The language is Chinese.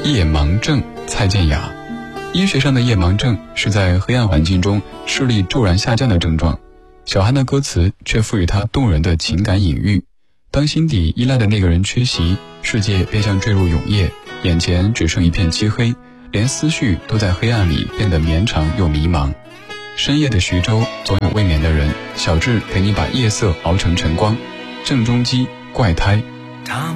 夜盲症蔡健雅。医学上的夜盲症是在黑暗环境中视力骤然下降的症状，小韩的歌词却赋予他动人的情感隐喻。当心底依赖的那个人缺席，世界便像坠入永夜，眼前只剩一片漆黑，连思绪都在黑暗里变得绵长又迷茫。深夜的徐州，总有未眠的人，小智陪你把夜色熬成晨光。郑中基，怪胎。 他